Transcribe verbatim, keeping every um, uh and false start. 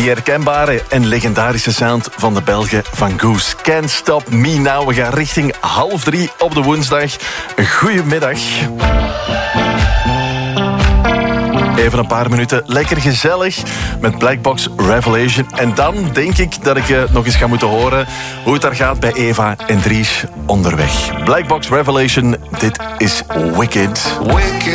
Die herkenbare en legendarische sound van de Belgen van Goose. Can't Stop Me Now. We gaan richting half drie op de woensdag. Goedemiddag. Even een paar minuten lekker gezellig met Black Box Revelation. En dan denk ik dat ik uh, nog eens ga moeten horen hoe het daar gaat bij Eva en Dries onderweg. Black Box Revelation, dit is Wicked. Wicked.